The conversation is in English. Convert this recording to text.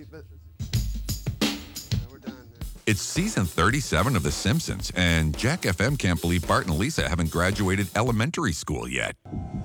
but we're done now. It's season 37 of The Simpsons, and Jack FM can't believe Bart and Lisa haven't graduated elementary school yet.